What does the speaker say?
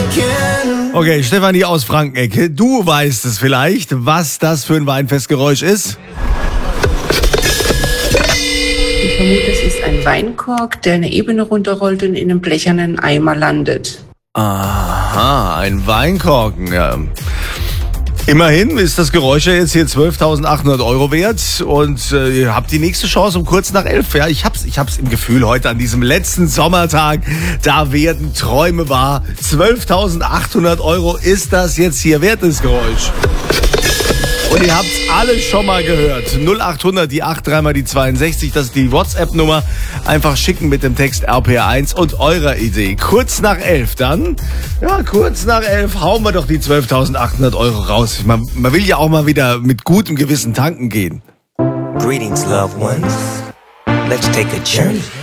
Okay, Stefanie aus Frankenecke, du weißt es vielleicht, was das für ein Weinfestgeräusch ist? Ich vermute, es ist ein Weinkork, der eine Ebene runterrollt und in einem blechernen Eimer landet. Aha, ein Weinkorken, ja. Immerhin ist das Geräusch ja jetzt hier 12.800 € wert und ihr habt die nächste Chance um kurz nach 11. Ja, ich hab's im Gefühl heute an diesem letzten Sommertag, da werden Träume wahr. 12.800 € ist das jetzt hier wert, das Geräusch. Und ihr habt's alle schon mal gehört. 0800, die 8, dreimal die 62, das ist die WhatsApp-Nummer. Einfach schicken mit dem Text RPR1 und eurer Idee. Kurz nach 11 dann, ja, kurz nach 11 hauen wir doch die 12.800 € raus. Man will ja auch mal wieder mit gutem Gewissen tanken gehen. Greetings, loved ones. Let's take a journey.